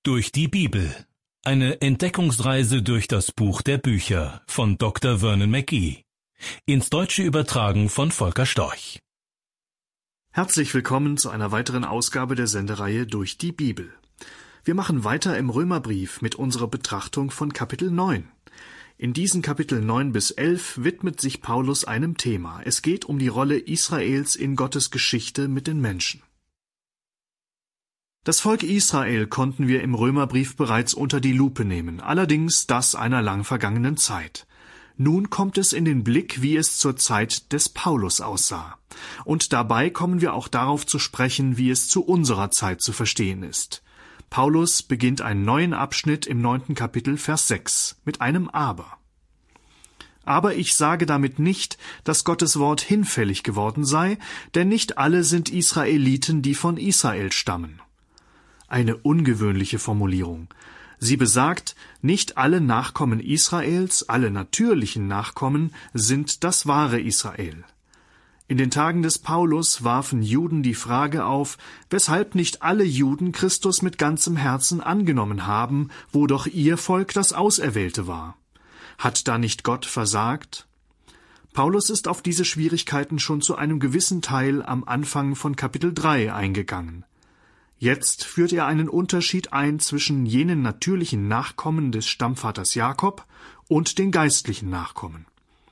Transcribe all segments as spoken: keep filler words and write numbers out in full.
Durch die Bibel. Eine Entdeckungsreise durch das Buch der Bücher von Doktor Vernon McGee. Ins Deutsche übertragen von Volker Storch. Herzlich willkommen zu einer weiteren Ausgabe der Sendereihe Durch die Bibel. Wir machen weiter im Römerbrief mit unserer Betrachtung von Kapitel neun. In diesen Kapitel neun bis elf widmet sich Paulus einem Thema. Es geht um die Rolle Israels in Gottes Geschichte mit den Menschen. Das Volk Israel konnten wir im Römerbrief bereits unter die Lupe nehmen, allerdings das einer lang vergangenen Zeit. Nun kommt es in den Blick, wie es zur Zeit des Paulus aussah. Und dabei kommen wir auch darauf zu sprechen, wie es zu unserer Zeit zu verstehen ist. Paulus beginnt einen neuen Abschnitt im neunten Kapitel, Vers sechs, mit einem Aber. Aber ich sage damit nicht, dass Gottes Wort hinfällig geworden sei, denn nicht alle sind Israeliten, die von Israel stammen. Eine ungewöhnliche Formulierung. Sie besagt, nicht alle Nachkommen Israels, alle natürlichen Nachkommen, sind das wahre Israel. In den Tagen des Paulus warfen Juden die Frage auf, weshalb nicht alle Juden Christus mit ganzem Herzen angenommen haben, wo doch ihr Volk das Auserwählte war. Hat da nicht Gott versagt? Paulus ist auf diese Schwierigkeiten schon zu einem gewissen Teil am Anfang von Kapitel drei eingegangen. Jetzt führt er einen Unterschied ein zwischen jenen natürlichen Nachkommen des Stammvaters Jakob und den geistlichen Nachkommen.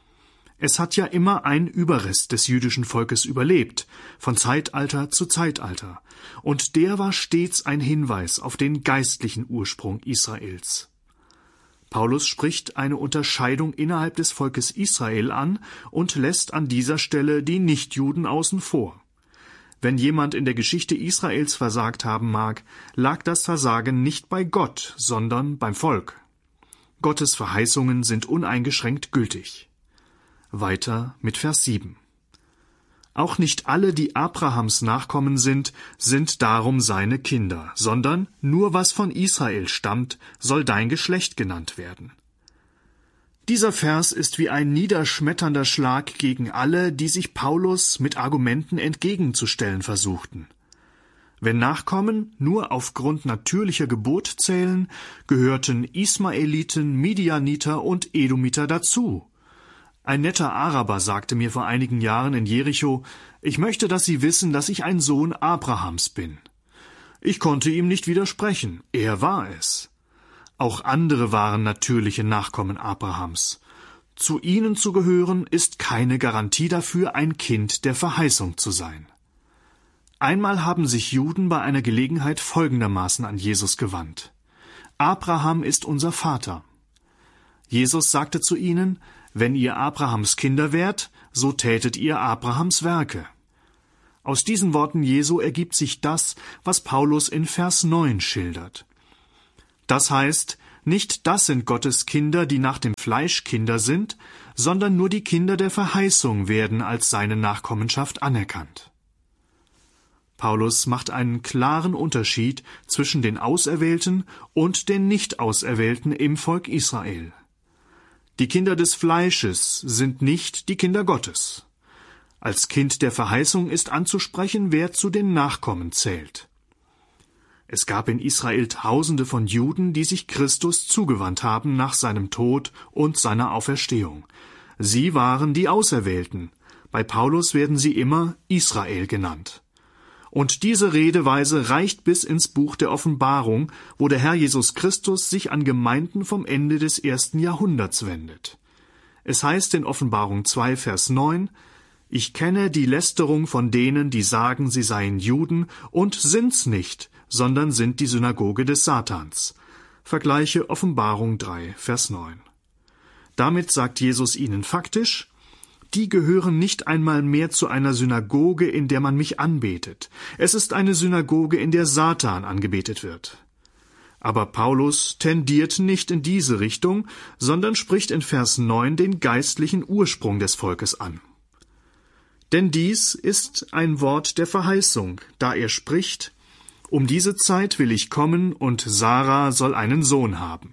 Es hat ja immer ein Überrest des jüdischen Volkes überlebt, von Zeitalter zu Zeitalter, und der war stets ein Hinweis auf den geistlichen Ursprung Israels. Paulus spricht eine Unterscheidung innerhalb des Volkes Israel an und lässt an dieser Stelle die Nichtjuden außen vor. Wenn jemand in der Geschichte Israels versagt haben mag, lag das Versagen nicht bei Gott, sondern beim Volk. Gottes Verheißungen sind uneingeschränkt gültig. Weiter mit Vers sieben. Auch nicht alle, die Abrahams Nachkommen sind, sind darum seine Kinder, sondern nur was von Israel stammt, soll dein Geschlecht genannt werden. Dieser Vers ist wie ein niederschmetternder Schlag gegen alle, die sich Paulus mit Argumenten entgegenzustellen versuchten. Wenn Nachkommen nur aufgrund natürlicher Geburt zählen, gehörten Ismaeliten, Midianiter und Edomiter dazu. Ein netter Araber sagte mir vor einigen Jahren in Jericho, ich möchte, dass Sie wissen, dass ich ein Sohn Abrahams bin. Ich konnte ihm nicht widersprechen, er war es. Auch andere waren natürliche Nachkommen Abrahams. Zu ihnen zu gehören, ist keine Garantie dafür, ein Kind der Verheißung zu sein. Einmal haben sich Juden bei einer Gelegenheit folgendermaßen an Jesus gewandt. Abraham ist unser Vater. Jesus sagte zu ihnen, wenn ihr Abrahams Kinder wärt, so tätet ihr Abrahams Werke. Aus diesen Worten Jesu ergibt sich das, was Paulus in Vers neun schildert. Das heißt, nicht das sind Gottes Kinder, die nach dem Fleisch Kinder sind, sondern nur die Kinder der Verheißung werden als seine Nachkommenschaft anerkannt. Paulus macht einen klaren Unterschied zwischen den Auserwählten und den Nicht-Auserwählten im Volk Israel. Die Kinder des Fleisches sind nicht die Kinder Gottes. Als Kind der Verheißung ist anzusprechen, wer zu den Nachkommen zählt. Es gab in Israel Tausende von Juden, die sich Christus zugewandt haben nach seinem Tod und seiner Auferstehung. Sie waren die Auserwählten. Bei Paulus werden sie immer Israel genannt. Und diese Redeweise reicht bis ins Buch der Offenbarung, wo der Herr Jesus Christus sich an Gemeinden vom Ende des ersten Jahrhunderts wendet. Es heißt in Offenbarung zwei, Vers neun, »Ich kenne die Lästerung von denen, die sagen, sie seien Juden und sind's nicht, sondern sind die Synagoge des Satans.« Vergleiche Offenbarung drei, Vers neun. Damit sagt Jesus ihnen faktisch, die gehören nicht einmal mehr zu einer Synagoge, in der man mich anbetet. Es ist eine Synagoge, in der Satan angebetet wird. Aber Paulus tendiert nicht in diese Richtung, sondern spricht in Vers neun den geistlichen Ursprung des Volkes an. Denn dies ist ein Wort der Verheißung, da er spricht, um diese Zeit will ich kommen, und Sarah soll einen Sohn haben.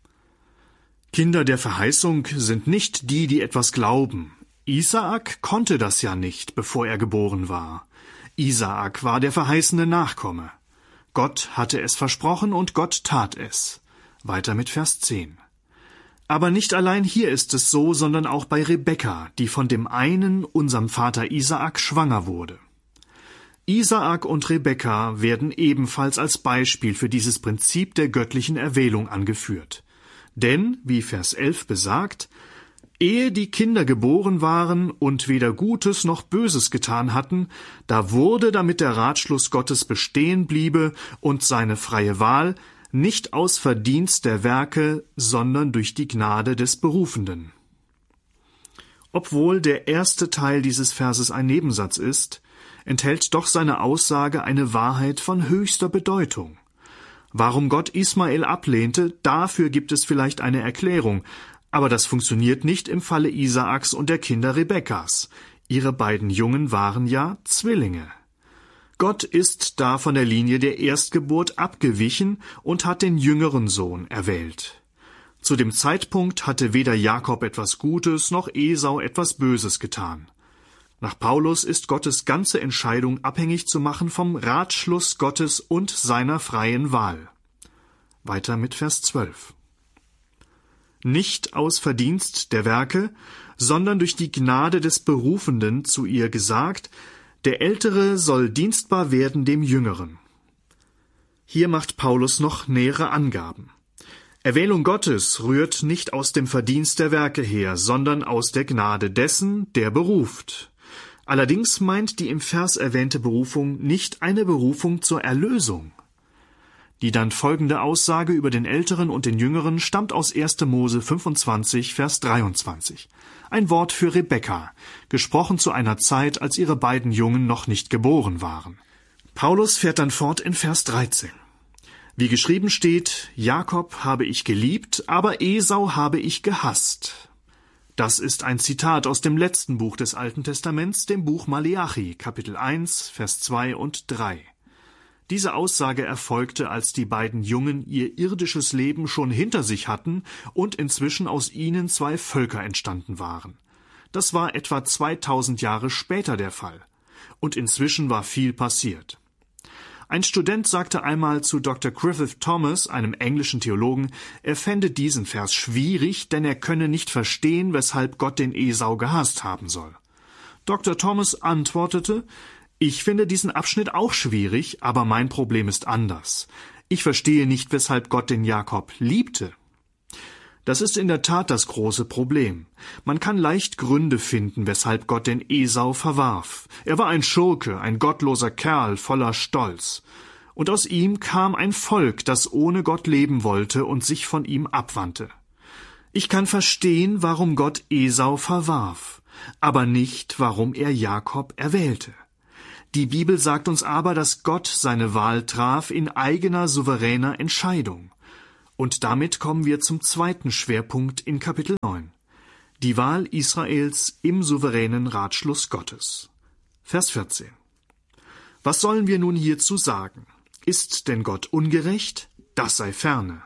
Kinder der Verheißung sind nicht die, die etwas glauben. Isaak konnte das ja nicht, bevor er geboren war. Isaak war der verheißene Nachkomme. Gott hatte es versprochen und Gott tat es. Weiter mit Vers zehn. Aber nicht allein hier ist es so, sondern auch bei Rebekka, die von dem einen, unserem Vater Isaak, schwanger wurde. Isaak und Rebekka werden ebenfalls als Beispiel für dieses Prinzip der göttlichen Erwählung angeführt. Denn, wie Vers elf besagt, ehe die Kinder geboren waren und weder Gutes noch Böses getan hatten, da wurde, damit der Ratschluss Gottes bestehen bliebe und seine freie Wahl, nicht aus Verdienst der Werke, sondern durch die Gnade des Berufenden. Obwohl der erste Teil dieses Verses ein Nebensatz ist, enthält doch seine Aussage eine Wahrheit von höchster Bedeutung. Warum Gott Ismael ablehnte, dafür gibt es vielleicht eine Erklärung, aber das funktioniert nicht im Falle Isaaks und der Kinder Rebekkas. Ihre beiden Jungen waren ja Zwillinge. Gott ist da von der Linie der Erstgeburt abgewichen und hat den jüngeren Sohn erwählt. Zu dem Zeitpunkt hatte weder Jakob etwas Gutes noch Esau etwas Böses getan. Nach Paulus ist Gottes ganze Entscheidung abhängig zu machen vom Ratschluss Gottes und seiner freien Wahl. Weiter mit Vers zwölf. Nicht aus Verdienst der Werke, sondern durch die Gnade des Berufenden zu ihr gesagt, der Ältere soll dienstbar werden dem Jüngeren. Hier macht Paulus noch nähere Angaben. Erwählung Gottes rührt nicht aus dem Verdienst der Werke her, sondern aus der Gnade dessen, der beruft. Allerdings meint die im Vers erwähnte Berufung nicht eine Berufung zur Erlösung. Die dann folgende Aussage über den Älteren und den Jüngeren stammt aus erster Mose fünfundzwanzig, Vers dreiundzwanzig. Ein Wort für Rebekka, gesprochen zu einer Zeit, als ihre beiden Jungen noch nicht geboren waren. Paulus fährt dann fort in Vers dreizehn. Wie geschrieben steht, Jakob habe ich geliebt, aber Esau habe ich gehasst. Das ist ein Zitat aus dem letzten Buch des Alten Testaments, dem Buch Maleachi, Kapitel eins, Vers zwei und drei. Diese Aussage erfolgte, als die beiden Jungen ihr irdisches Leben schon hinter sich hatten und inzwischen aus ihnen zwei Völker entstanden waren. Das war etwa zweitausend Jahre später der Fall. Und inzwischen war viel passiert. Ein Student sagte einmal zu Doktor Griffith Thomas, einem englischen Theologen, er fände diesen Vers schwierig, denn er könne nicht verstehen, weshalb Gott den Esau gehasst haben soll. Doktor Thomas antwortete, ich finde diesen Abschnitt auch schwierig, aber mein Problem ist anders. Ich verstehe nicht, weshalb Gott den Jakob liebte. Das ist in der Tat das große Problem. Man kann leicht Gründe finden, weshalb Gott den Esau verwarf. Er war ein Schurke, ein gottloser Kerl voller Stolz. Und aus ihm kam ein Volk, das ohne Gott leben wollte und sich von ihm abwandte. Ich kann verstehen, warum Gott Esau verwarf, aber nicht, warum er Jakob erwählte. Die Bibel sagt uns aber, dass Gott seine Wahl traf in eigener souveräner Entscheidung. Und damit kommen wir zum zweiten Schwerpunkt in Kapitel neun. Die Wahl Israels im souveränen Ratschluss Gottes. Vers vierzehn. Was sollen wir nun hierzu sagen? Ist denn Gott ungerecht? Das sei ferne.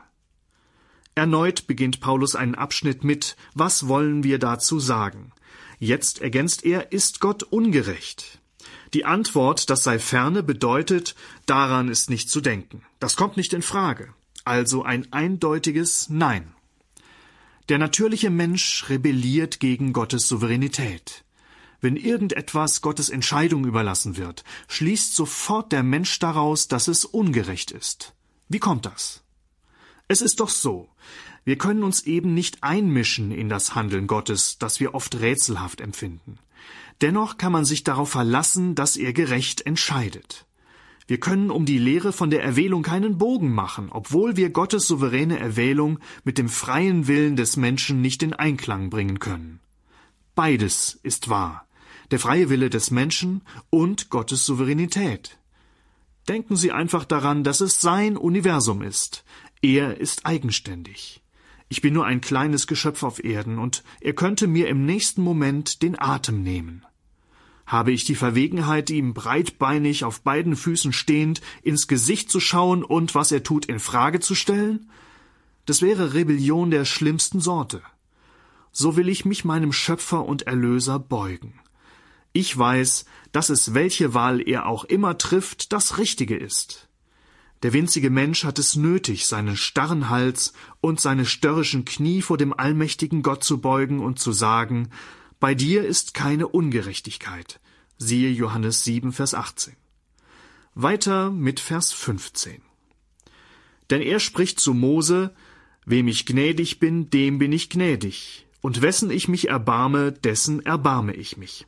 Erneut beginnt Paulus einen Abschnitt mit, was wollen wir dazu sagen? Jetzt ergänzt er, ist Gott ungerecht? Die Antwort, das sei ferne, bedeutet, daran ist nicht zu denken. Das kommt nicht in Frage. Also ein eindeutiges Nein. Der natürliche Mensch rebelliert gegen Gottes Souveränität. Wenn irgendetwas Gottes Entscheidung überlassen wird, schließt sofort der Mensch daraus, dass es ungerecht ist. Wie kommt das? Es ist doch so, wir können uns eben nicht einmischen in das Handeln Gottes, das wir oft rätselhaft empfinden. Dennoch kann man sich darauf verlassen, dass er gerecht entscheidet. Wir können um die Lehre von der Erwählung keinen Bogen machen, obwohl wir Gottes souveräne Erwählung mit dem freien Willen des Menschen nicht in Einklang bringen können. Beides ist wahr, der freie Wille des Menschen und Gottes Souveränität. Denken Sie einfach daran, dass es sein Universum ist. Er ist eigenständig. Ich bin nur ein kleines Geschöpf auf Erden und er könnte mir im nächsten Moment den Atem nehmen. Habe ich die Verwegenheit, ihm breitbeinig auf beiden Füßen stehend ins Gesicht zu schauen und was er tut in Frage zu stellen? Das wäre Rebellion der schlimmsten Sorte. So will ich mich meinem Schöpfer und Erlöser beugen. Ich weiß, dass es, welche Wahl er auch immer trifft, das Richtige ist. Der winzige Mensch hat es nötig, seinen starren Hals und seine störrischen Knie vor dem allmächtigen Gott zu beugen und zu sagen, bei dir ist keine Ungerechtigkeit. Siehe Johannes sieben, Vers achtzehn. Weiter mit Vers fünfzehn. Denn er spricht zu Mose, wem ich gnädig bin, dem bin ich gnädig, und wessen ich mich erbarme, dessen erbarme ich mich.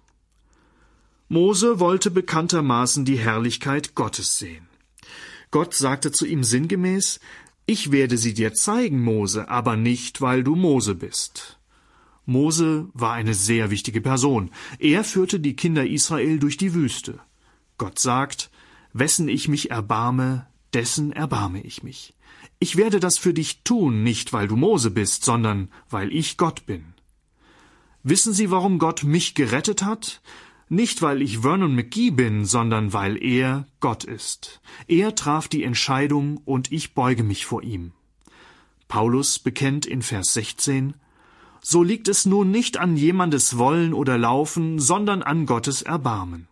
Mose wollte bekanntermaßen die Herrlichkeit Gottes sehen. Gott sagte zu ihm sinngemäß, ich werde sie dir zeigen, Mose, aber nicht, weil du Mose bist. Mose war eine sehr wichtige Person. Er führte die Kinder Israel durch die Wüste. Gott sagt, wessen ich mich erbarme, dessen erbarme ich mich. Ich werde das für dich tun, nicht weil du Mose bist, sondern weil ich Gott bin. Wissen Sie, warum Gott mich gerettet hat? Nicht, weil ich Vernon McGee bin, sondern weil er Gott ist. Er traf die Entscheidung und ich beuge mich vor ihm. Paulus bekennt in Vers sechzehn, so liegt es nun nicht an jemandes Wollen oder Laufen, sondern an Gottes Erbarmen.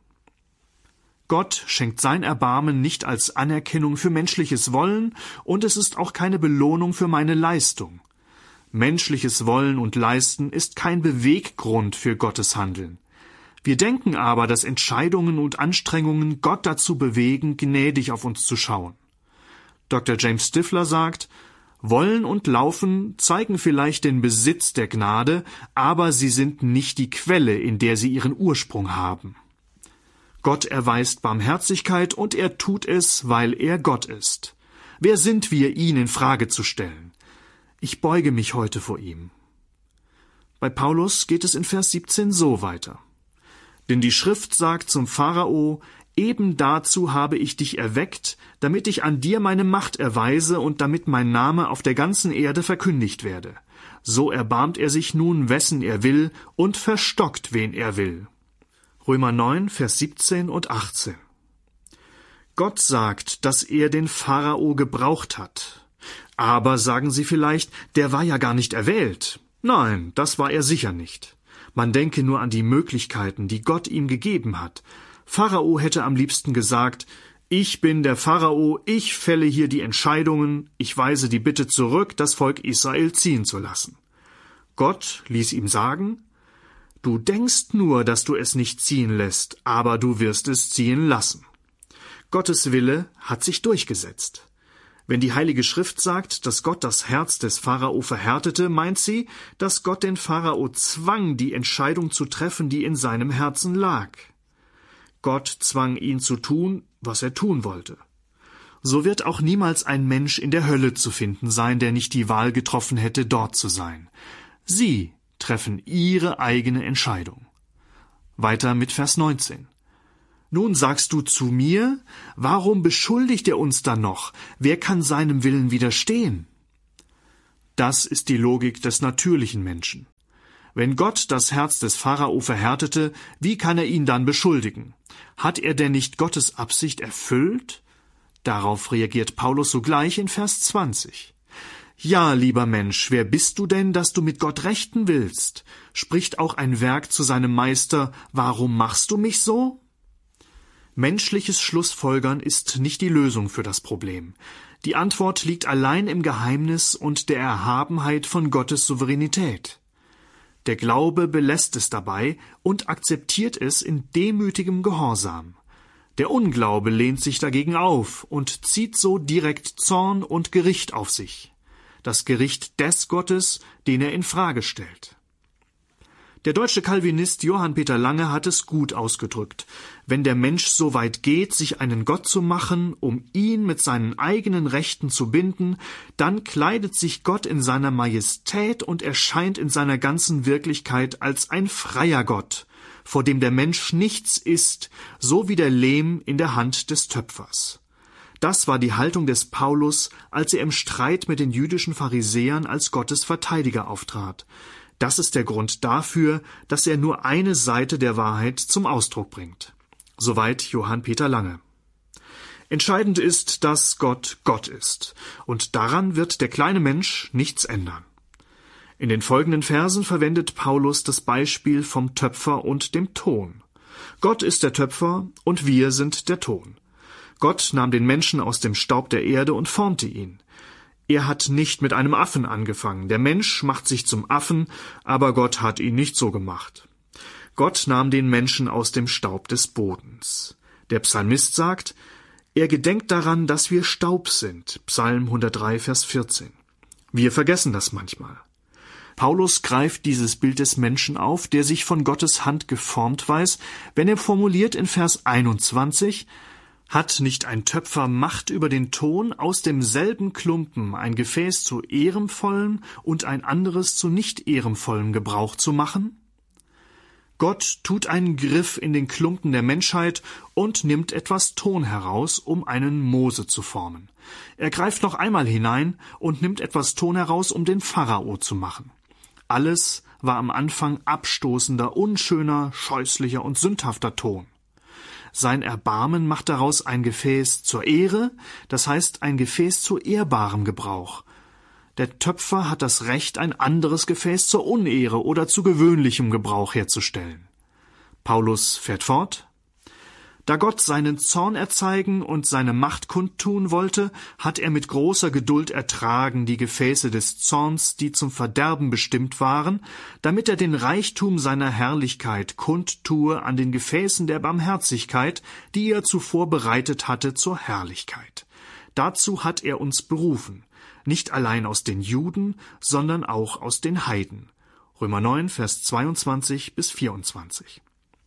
Gott schenkt sein Erbarmen nicht als Anerkennung für menschliches Wollen und es ist auch keine Belohnung für meine Leistung. Menschliches Wollen und Leisten ist kein Beweggrund für Gottes Handeln. Wir denken aber, dass Entscheidungen und Anstrengungen Gott dazu bewegen, gnädig auf uns zu schauen. Doktor James Stifler sagt, Wollen und Laufen zeigen vielleicht den Besitz der Gnade, aber sie sind nicht die Quelle, in der sie ihren Ursprung haben. Gott erweist Barmherzigkeit und er tut es, weil er Gott ist. Wer sind wir, ihn in Frage zu stellen? Ich beuge mich heute vor ihm. Bei Paulus geht es in Vers siebzehn so weiter. Denn die Schrift sagt zum Pharao, eben dazu habe ich dich erweckt, damit ich an dir meine Macht erweise und damit mein Name auf der ganzen Erde verkündigt werde. So erbarmt er sich nun, wessen er will, und verstockt, wen er will. Römer neun, Vers siebzehn und achtzehn. Gott sagt, dass er den Pharao gebraucht hat. Aber, sagen Sie vielleicht, der war ja gar nicht erwählt. Nein, das war er sicher nicht. Man denke nur an die Möglichkeiten, die Gott ihm gegeben hat. Pharao hätte am liebsten gesagt, ich bin der Pharao, ich fälle hier die Entscheidungen, ich weise die Bitte zurück, das Volk Israel ziehen zu lassen. Gott ließ ihm sagen, du denkst nur, dass du es nicht ziehen lässt, aber du wirst es ziehen lassen. Gottes Wille hat sich durchgesetzt. Wenn die Heilige Schrift sagt, dass Gott das Herz des Pharao verhärtete, meint sie, dass Gott den Pharao zwang, die Entscheidung zu treffen, die in seinem Herzen lag. Gott zwang ihn zu tun, was er tun wollte. So wird auch niemals ein Mensch in der Hölle zu finden sein, der nicht die Wahl getroffen hätte, dort zu sein. Sie treffen ihre eigene Entscheidung. Weiter mit Vers neunzehn. Nun sagst du zu mir, warum beschuldigt er uns dann noch? Wer kann seinem Willen widerstehen? Das ist die Logik des natürlichen Menschen. Wenn Gott das Herz des Pharao verhärtete, wie kann er ihn dann beschuldigen? Hat er denn nicht Gottes Absicht erfüllt? Darauf reagiert Paulus sogleich in Vers zwanzig. Ja, lieber Mensch, wer bist du denn, dass du mit Gott rechten willst? Spricht auch ein Werk zu seinem Meister, warum machst du mich so? Menschliches Schlussfolgern ist nicht die Lösung für das Problem. Die Antwort liegt allein im Geheimnis und der Erhabenheit von Gottes Souveränität. Der Glaube belässt es dabei und akzeptiert es in demütigem Gehorsam. Der Unglaube lehnt sich dagegen auf und zieht so direkt Zorn und Gericht auf sich. Das Gericht des Gottes, den er in Frage stellt. Der deutsche Calvinist Johann Peter Lange hat es gut ausgedrückt. Wenn der Mensch so weit geht, sich einen Gott zu machen, um ihn mit seinen eigenen Rechten zu binden, dann kleidet sich Gott in seiner Majestät und erscheint in seiner ganzen Wirklichkeit als ein freier Gott, vor dem der Mensch nichts ist, so wie der Lehm in der Hand des Töpfers. Das war die Haltung des Paulus, als er im Streit mit den jüdischen Pharisäern als Gottes Verteidiger auftrat. Das ist der Grund dafür, dass er nur eine Seite der Wahrheit zum Ausdruck bringt. Soweit Johann Peter Lange. Entscheidend ist, dass Gott Gott ist, und daran wird der kleine Mensch nichts ändern. In den folgenden Versen verwendet Paulus das Beispiel vom Töpfer und dem Ton. Gott ist der Töpfer und wir sind der Ton. Gott nahm den Menschen aus dem Staub der Erde und formte ihn. Er hat nicht mit einem Affen angefangen. Der Mensch macht sich zum Affen, aber Gott hat ihn nicht so gemacht. Gott nahm den Menschen aus dem Staub des Bodens. Der Psalmist sagt, er gedenkt daran, dass wir Staub sind. Psalm hundertdrei, Vers vierzehn. Wir vergessen das manchmal. Paulus greift dieses Bild des Menschen auf, der sich von Gottes Hand geformt weiß, wenn er formuliert in Vers einundzwanzig, hat nicht ein Töpfer Macht über den Ton, aus demselben Klumpen ein Gefäß zu ehremvollem und ein anderes zu nicht ehremvollem Gebrauch zu machen? Gott tut einen Griff in den Klumpen der Menschheit und nimmt etwas Ton heraus, um einen Mose zu formen. Er greift noch einmal hinein und nimmt etwas Ton heraus, um den Pharao zu machen. Alles war am Anfang abstoßender, unschöner, scheußlicher und sündhafter Ton. Sein Erbarmen macht daraus ein Gefäß zur Ehre, das heißt ein Gefäß zu ehrbarem Gebrauch. Der Töpfer hat das Recht, ein anderes Gefäß zur Unehre oder zu gewöhnlichem Gebrauch herzustellen. Paulus fährt fort. Da Gott seinen Zorn erzeigen und seine Macht kundtun wollte, hat er mit großer Geduld ertragen die Gefäße des Zorns, die zum Verderben bestimmt waren, damit er den Reichtum seiner Herrlichkeit kundtue an den Gefäßen der Barmherzigkeit, die er zuvor bereitet hatte zur Herrlichkeit. Dazu hat er uns berufen, nicht allein aus den Juden, sondern auch aus den Heiden. Römer neun, Vers zweiundzwanzig bis vierundzwanzig.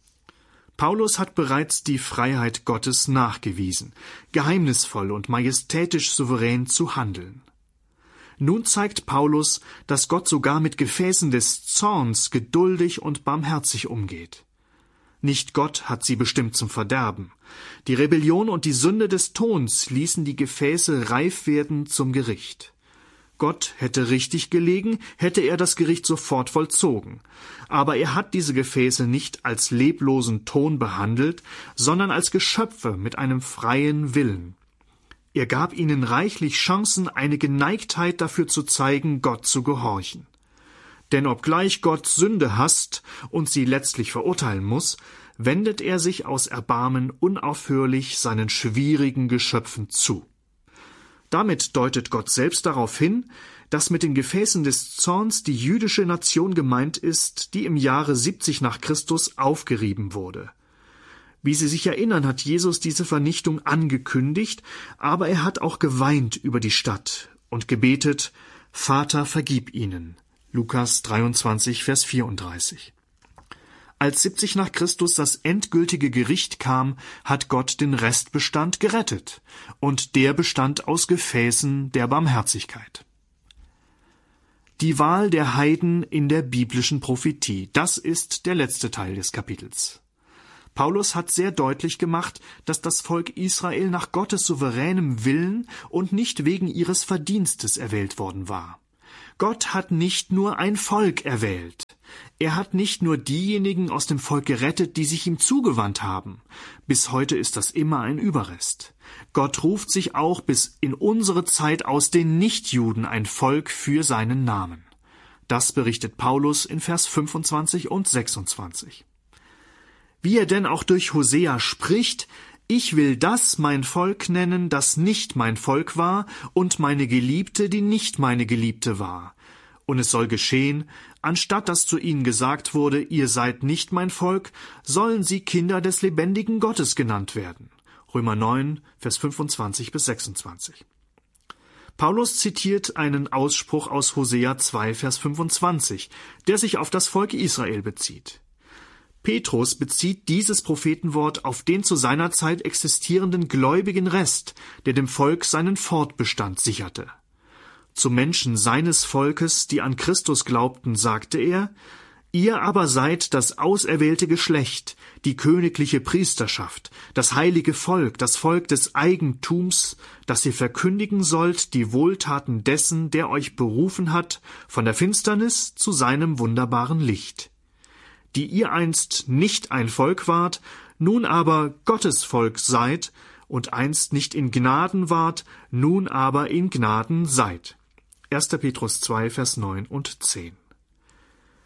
Paulus hat bereits die Freiheit Gottes nachgewiesen, geheimnisvoll und majestätisch souverän zu handeln. Nun zeigt Paulus, dass Gott sogar mit Gefäßen des Zorns geduldig und barmherzig umgeht. Nicht Gott hat sie bestimmt zum Verderben. Die Rebellion und die Sünde des Tons ließen die Gefäße reif werden zum Gericht. Gott hätte richtig gelegen, hätte er das Gericht sofort vollzogen. Aber er hat diese Gefäße nicht als leblosen Ton behandelt, sondern als Geschöpfe mit einem freien Willen. Er gab ihnen reichlich Chancen, eine Geneigtheit dafür zu zeigen, Gott zu gehorchen. Denn obgleich Gott Sünde hasst und sie letztlich verurteilen muss, wendet er sich aus Erbarmen unaufhörlich seinen schwierigen Geschöpfen zu. Damit deutet Gott selbst darauf hin, dass mit den Gefäßen des Zorns die jüdische Nation gemeint ist, die im Jahre siebzig nach Christus aufgerieben wurde. Wie Sie sich erinnern, hat Jesus diese Vernichtung angekündigt, aber er hat auch geweint über die Stadt und gebetet, Vater, vergib ihnen. Lukas dreiundzwanzig, Vers vierunddreißig. Als siebzig nach Christus das endgültige Gericht kam, hat Gott den Restbestand gerettet, und der bestand aus Gefäßen der Barmherzigkeit. Die Wahl der Heiden in der biblischen Prophetie, das ist der letzte Teil des Kapitels. Paulus hat sehr deutlich gemacht, dass das Volk Israel nach Gottes souveränem Willen und nicht wegen ihres Verdienstes erwählt worden war. Gott hat nicht nur ein Volk erwählt. Er hat nicht nur diejenigen aus dem Volk gerettet, die sich ihm zugewandt haben. Bis heute ist das immer ein Überrest. Gott ruft sich auch bis in unsere Zeit aus den Nichtjuden ein Volk für seinen Namen. Das berichtet Paulus in Vers fünfundzwanzig und sechsundzwanzig. Wie er denn auch durch Hosea spricht, ich will das mein Volk nennen, das nicht mein Volk war, und meine Geliebte, die nicht meine Geliebte war. Und es soll geschehen, anstatt dass zu ihnen gesagt wurde, ihr seid nicht mein Volk, sollen sie Kinder des lebendigen Gottes genannt werden. Römer neun, Vers fünfundzwanzig bis sechsundzwanzig. Paulus zitiert einen Ausspruch aus Hosea zwei, Vers fünfundzwanzig, der sich auf das Volk Israel bezieht. Petrus bezieht dieses Prophetenwort auf den zu seiner Zeit existierenden gläubigen Rest, der dem Volk seinen Fortbestand sicherte. Zu Menschen seines Volkes, die an Christus glaubten, sagte er, ihr aber seid das auserwählte Geschlecht, die königliche Priesterschaft, das heilige Volk, das Volk des Eigentums, das ihr verkündigen sollt die Wohltaten dessen, der euch berufen hat, von der Finsternis zu seinem wunderbaren Licht. Die ihr einst nicht ein Volk wart, nun aber Gottes Volk seid, und einst nicht in Gnaden wart, nun aber in Gnaden seid. erster Petrus zwei, Vers neun und zehn.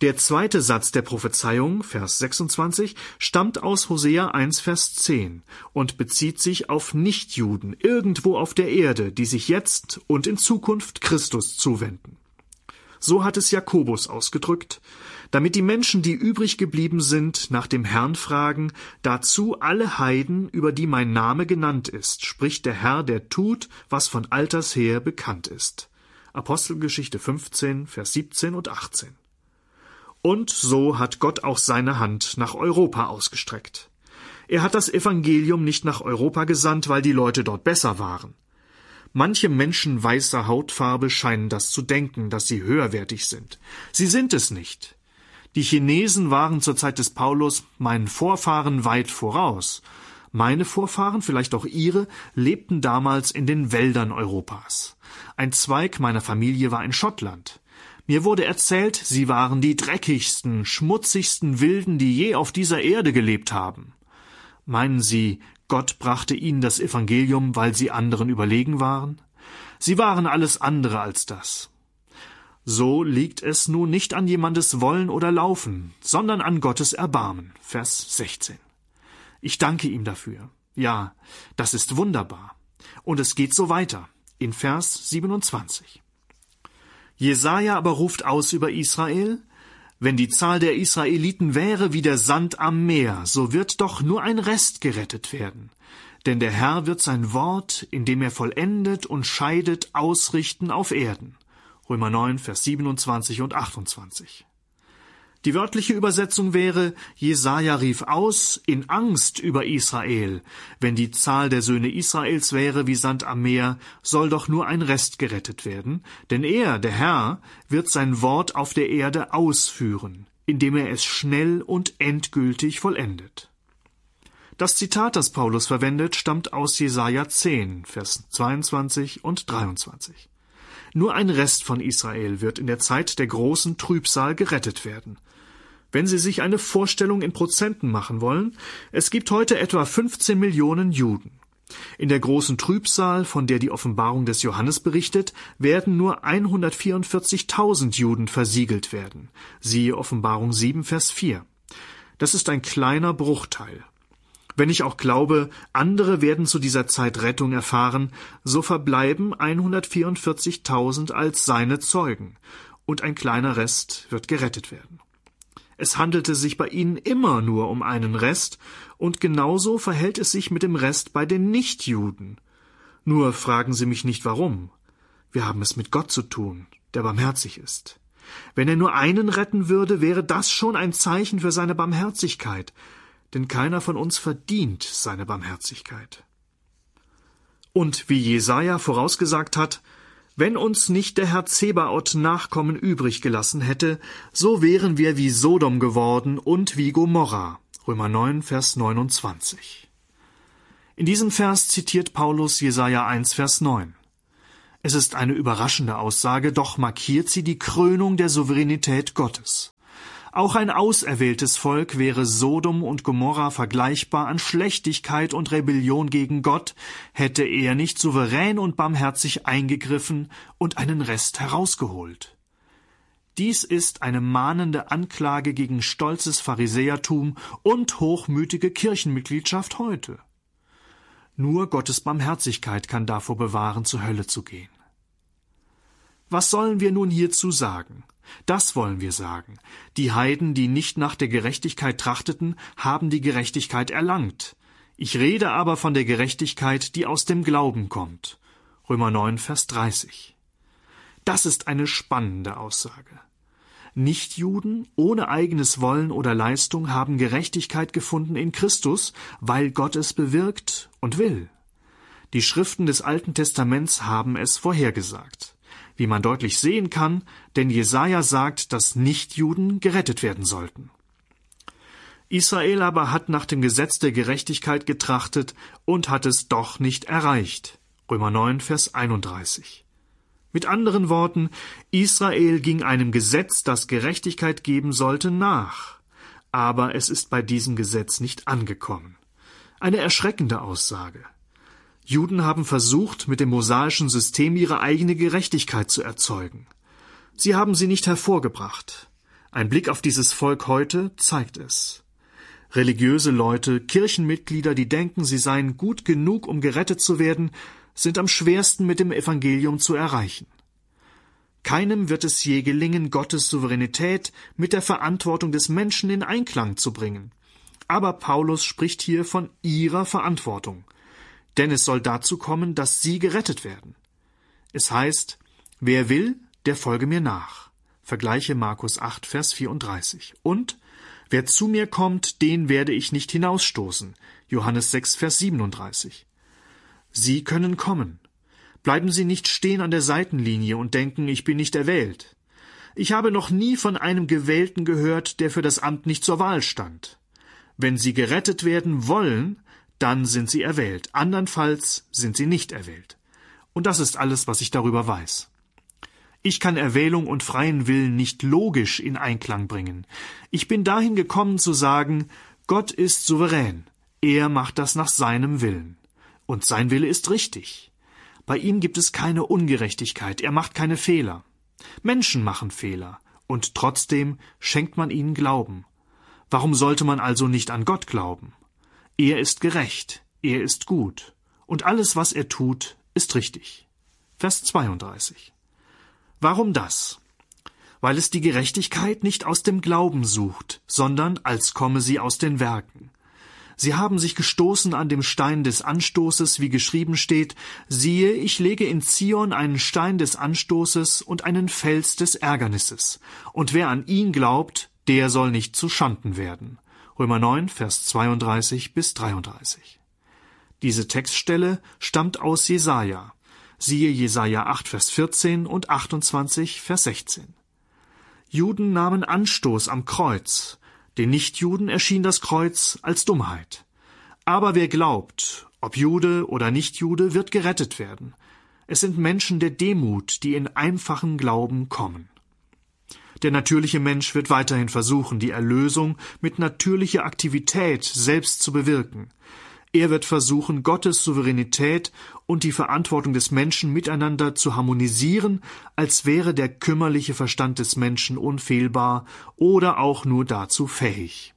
Der zweite Satz der Prophezeiung, Vers sechsundzwanzig, stammt aus Hosea eins, Vers zehn und bezieht sich auf Nichtjuden irgendwo auf der Erde, die sich jetzt und in Zukunft Christus zuwenden. So hat es Jakobus ausgedrückt: Damit die Menschen, die übrig geblieben sind, nach dem Herrn fragen, dazu alle Heiden, über die mein Name genannt ist, spricht der Herr, der tut, was von alters her bekannt ist. Apostelgeschichte fünfzehn, Vers siebzehn und achtzehn. Und so hat Gott auch seine Hand nach Europa ausgestreckt. Er hat das Evangelium nicht nach Europa gesandt, weil die Leute dort besser waren. Manche Menschen weißer Hautfarbe scheinen das zu denken, dass sie höherwertig sind. Sie sind es nicht. Die Chinesen waren zur Zeit des Paulus meinen Vorfahren weit voraus. Meine Vorfahren, vielleicht auch ihre, lebten damals in den Wäldern Europas. Ein Zweig meiner Familie war in Schottland. Mir wurde erzählt, sie waren die dreckigsten, schmutzigsten Wilden, die je auf dieser Erde gelebt haben. Meinen Sie, Gott brachte ihnen das Evangelium, weil sie anderen überlegen waren? Sie waren alles andere als das. So liegt es nun nicht an jemandes Wollen oder Laufen, sondern an Gottes Erbarmen. Vers sechzehn. Ich danke ihm dafür. Ja, das ist wunderbar. Und es geht so weiter, in Vers siebenundzwanzig. Jesaja aber ruft aus über Israel: Wenn die Zahl der Israeliten wäre wie der Sand am Meer, so wird doch nur ein Rest gerettet werden. Denn der Herr wird sein Wort, indem er vollendet und scheidet, ausrichten auf Erden. Römer neun, Vers siebenundzwanzig und achtundzwanzig. Die wörtliche Übersetzung wäre: Jesaja rief aus in Angst über Israel. Wenn die Zahl der Söhne Israels wäre wie Sand am Meer, soll doch nur ein Rest gerettet werden. Denn er, der Herr, wird sein Wort auf der Erde ausführen, indem er es schnell und endgültig vollendet. Das Zitat, das Paulus verwendet, stammt aus Jesaja zehn, Vers zweiundzwanzig und dreiundzwanzig. Nur ein Rest von Israel wird in der Zeit der großen Trübsal gerettet werden. Wenn Sie sich eine Vorstellung in Prozenten machen wollen, es gibt heute etwa fünfzehn Millionen Juden. In der großen Trübsal, von der die Offenbarung des Johannes berichtet, werden nur hundertvierundvierzigtausend Juden versiegelt werden. Siehe Offenbarung sieben, Vers vier. Das ist ein kleiner Bruchteil. Wenn ich auch glaube, andere werden zu dieser Zeit Rettung erfahren, so verbleiben hundertvierundvierzigtausend als seine Zeugen, und ein kleiner Rest wird gerettet werden. Es handelte sich bei ihnen immer nur um einen Rest, und genauso verhält es sich mit dem Rest bei den Nichtjuden. Nur fragen Sie mich nicht, warum. Wir haben es mit Gott zu tun, der barmherzig ist. Wenn er nur einen retten würde, wäre das schon ein Zeichen für seine Barmherzigkeit, denn keiner von uns verdient seine Barmherzigkeit. Und wie Jesaja vorausgesagt hat: Wenn uns nicht der Herr Zebaoth Nachkommen übrig gelassen hätte, so wären wir wie Sodom geworden und wie Gomorra. Römer neun, Vers neunundzwanzig. In diesem Vers zitiert Paulus Jesaja eins, Vers neun. Es ist eine überraschende Aussage, doch markiert sie die Krönung der Souveränität Gottes. Auch ein auserwähltes Volk wäre Sodom und Gomorra vergleichbar an Schlechtigkeit und Rebellion gegen Gott, hätte er nicht souverän und barmherzig eingegriffen und einen Rest herausgeholt. Dies ist eine mahnende Anklage gegen stolzes Pharisäertum und hochmütige Kirchenmitgliedschaft heute. Nur Gottes Barmherzigkeit kann davor bewahren, zur Hölle zu gehen. Was sollen wir nun hierzu sagen? Das wollen wir sagen. Die Heiden, die nicht nach der Gerechtigkeit trachteten, haben die Gerechtigkeit erlangt. Ich rede aber von der Gerechtigkeit, die aus dem Glauben kommt. Römer neun, Vers dreißig. Das ist eine spannende Aussage. Nichtjuden ohne eigenes Wollen oder Leistung haben Gerechtigkeit gefunden in Christus, weil Gott es bewirkt und will. Die Schriften des Alten Testaments haben es vorhergesagt. Wie man deutlich sehen kann, denn Jesaja sagt, dass Nichtjuden gerettet werden sollten. Israel aber hat nach dem Gesetz der Gerechtigkeit getrachtet und hat es doch nicht erreicht. Römer neun, Vers einunddreißig. Mit anderen Worten, Israel ging einem Gesetz, das Gerechtigkeit geben sollte, nach. Aber es ist bei diesem Gesetz nicht angekommen. Eine erschreckende Aussage. Juden haben versucht, mit dem mosaischen System ihre eigene Gerechtigkeit zu erzeugen. Sie haben sie nicht hervorgebracht. Ein Blick auf dieses Volk heute zeigt es. Religiöse Leute, Kirchenmitglieder, die denken, sie seien gut genug, um gerettet zu werden, sind am schwersten mit dem Evangelium zu erreichen. Keinem wird es je gelingen, Gottes Souveränität mit der Verantwortung des Menschen in Einklang zu bringen. Aber Paulus spricht hier von ihrer Verantwortung. Denn es soll dazu kommen, dass sie gerettet werden. Es heißt, wer will, der folge mir nach. Vergleiche Markus acht, Vers vierunddreißig. Und wer zu mir kommt, den werde ich nicht hinausstoßen. Johannes sechs, Vers siebenunddreißig. Sie können kommen. Bleiben Sie nicht stehen an der Seitenlinie und denken, ich bin nicht erwählt. Ich habe noch nie von einem Gewählten gehört, der für das Amt nicht zur Wahl stand. Wenn Sie gerettet werden wollen, dann sind Sie erwählt. Andernfalls sind Sie nicht erwählt. Und das ist alles, was ich darüber weiß. Ich kann Erwählung und freien Willen nicht logisch in Einklang bringen. Ich bin dahin gekommen zu sagen, Gott ist souverän. Er macht das nach seinem Willen. Und sein Wille ist richtig. Bei ihm gibt es keine Ungerechtigkeit, er macht keine Fehler. Menschen machen Fehler, und trotzdem schenkt man ihnen Glauben. Warum sollte man also nicht an Gott glauben? Er ist gerecht, er ist gut, und alles, was er tut, ist richtig. Vers zweiunddreißig. Warum das? Weil es die Gerechtigkeit nicht aus dem Glauben sucht, sondern als komme sie aus den Werken. Sie haben sich gestoßen an dem Stein des Anstoßes, wie geschrieben steht, siehe, ich lege in Zion einen Stein des Anstoßes und einen Fels des Ärgernisses. Und wer an ihn glaubt, der soll nicht zu Schanden werden. Römer neun, Vers zweiunddreißig bis dreiunddreißig. Diese Textstelle stammt aus Jesaja. Siehe Jesaja acht, Vers vierzehn und achtundzwanzig, Vers sechzehn. Juden nahmen Anstoß am Kreuz. Den Nichtjuden erschien das Kreuz als Dummheit. Aber wer glaubt, ob Jude oder Nichtjude, wird gerettet werden. Es sind Menschen der Demut, die in einfachen Glauben kommen. Der natürliche Mensch wird weiterhin versuchen, die Erlösung mit natürlicher Aktivität selbst zu bewirken. Er wird versuchen, Gottes Souveränität und die Verantwortung des Menschen miteinander zu harmonisieren, als wäre der kümmerliche Verstand des Menschen unfehlbar oder auch nur dazu fähig.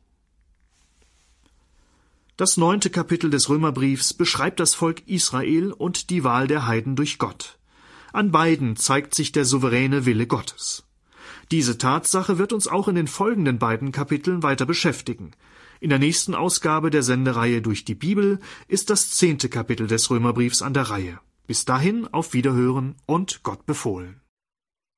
Das neunte Kapitel des Römerbriefs beschreibt das Volk Israel und die Wahl der Heiden durch Gott. An beiden zeigt sich der souveräne Wille Gottes. Diese Tatsache wird uns auch in den folgenden beiden Kapiteln weiter beschäftigen. In der nächsten Ausgabe der Sendereihe Durch die Bibel ist das zehnte Kapitel des Römerbriefs an der Reihe. Bis dahin auf Wiederhören und Gott befohlen.